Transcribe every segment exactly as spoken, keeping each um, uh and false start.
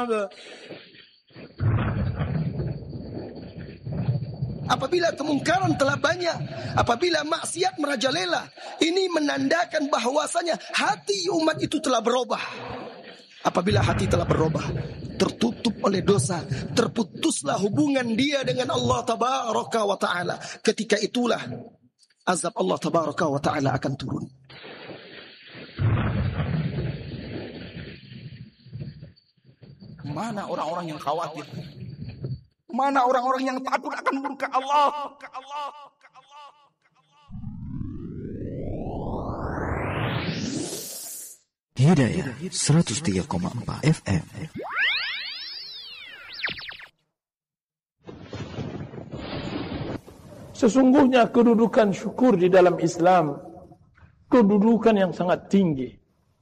Apabila kemungkaran telah banyak, apabila maksiat merajalela, ini menandakan bahwasanya hati umat itu telah berubah. Apabila hati telah berubah, tertutup oleh dosa, terputuslah hubungan dia dengan Allah Tabaraka wa Ta'ala. Ketika itulah azab Allah Tabaraka wa Ta'ala akan turun. Mana orang-orang yang khawatir? Mana orang-orang yang takut akan murka Allah? Hidayah seratus tiga koma empat F M. Sesungguhnya kedudukan syukur di dalam Islam, kedudukan yang sangat tinggi.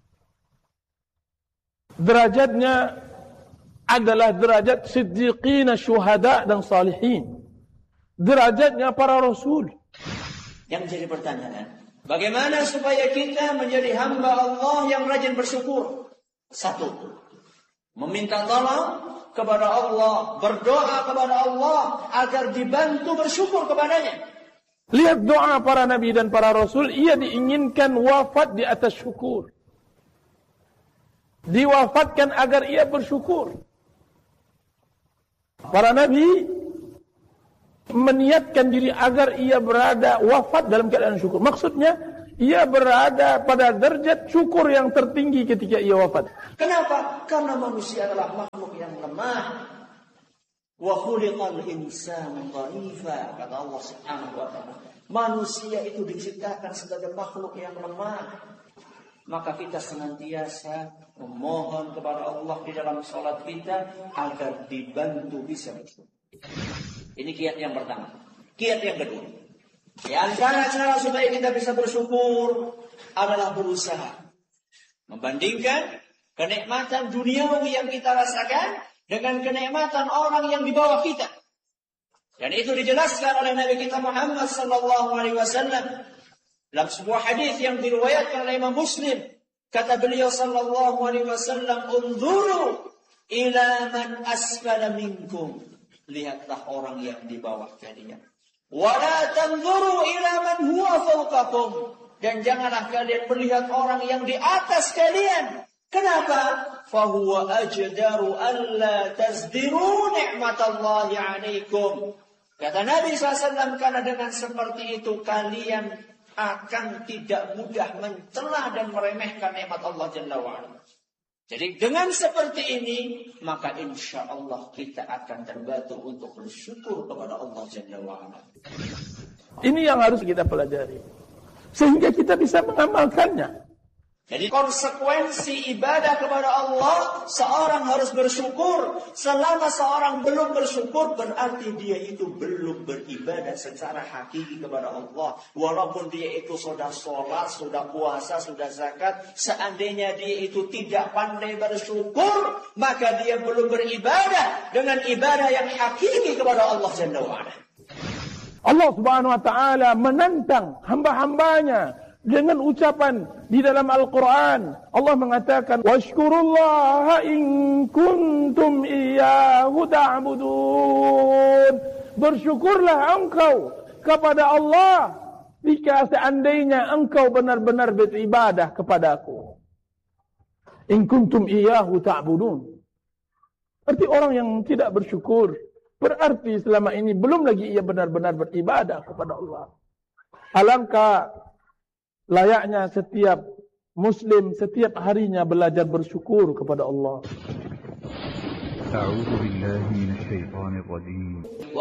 Derajatnya adalah derajat siddiqina, syuhada dan salihin. Derajatnya para rasul. Yang jadi pertanyaan, bagaimana supaya kita menjadi hamba Allah yang rajin bersyukur? Satu, meminta tolong kepada Allah, berdoa kepada Allah agar dibantu bersyukur kepadanya. Lihat doa para nabi dan para rasul, ia diinginkan wafat di atas syukur. Diwafatkan agar ia bersyukur. Para nabi meniatkan diri agar ia berada wafat dalam keadaan syukur. Maksudnya, ia berada pada derajat syukur yang tertinggi ketika ia wafat. Kenapa? Karena manusia adalah makhluk yang lemah. Wa khuliqal insanu dha'ifa, kata Allah Subhanahu wa ta'ala. Manusia itu diciptakan sebagai makhluk yang lemah. Maka kita senantiasa memohon kepada Allah di dalam sholat kita agar dibantu bisa bersyukur. Ini kiat yang pertama. Kiat yang kedua, di antara cara supaya kita bisa bersyukur adalah berusaha membandingkan kenikmatan duniawi yang kita rasakan dengan kenikmatan orang yang di bawah kita. Dan itu dijelaskan oleh Nabi kita Muhammad sallallahu alaihi wasallam dalam sebuah hadis yang diriwayatkan oleh Imam Muslim, kata beliau sallallahu alaihi wasallam, "Unzuru ila man asfala minkum." Lihatlah orang yang di bawah kalian. "Wa la tanzuru ila man huwa fawqakum." Dan janganlah kalian melihat orang yang di atas kalian. Kenapa? "Fa huwa ajdaru alla tazdiru ni'matallahi 'alaikum." Kata Nabi sallallahu alaihi wasallam, karena dengan seperti itu kalian akan tidak mudah mencela dan meremehkan nikmat Allah Jalla wa'ala. Jadi dengan seperti ini, maka insya Allah kita akan terbantu untuk bersyukur kepada Allah Jalla wa'ala. Ini yang harus kita pelajari, sehingga kita bisa mengamalkannya. Jadi konsekuensi ibadah kepada Allah, seorang harus bersyukur. Selama seorang belum bersyukur, berarti dia itu belum beribadah secara hakiki kepada Allah. Walaupun dia itu sudah sholat, sudah puasa, sudah zakat, seandainya dia itu tidak pandai bersyukur, maka dia belum beribadah dengan ibadah yang hakiki kepada Allah Jalla wa'ala. Allah Subhanahu wa ta'ala menantang hamba-hambanya dengan ucapan di dalam Al-Quran. Allah mengatakan, "Washkurullaha in kuntum iyyahu ta'budun." Bersyukurlah engkau kepada Allah jika seandainya engkau benar-benar beribadah kepadaku. In kuntum iyyahu ta'budun. Arti orang yang tidak bersyukur, berarti selama ini belum lagi ia benar-benar beribadah kepada Allah. Alangkah layaknya setiap Muslim setiap harinya belajar bersyukur kepada Allah. A'udzu billahi minasyaitonir rajim.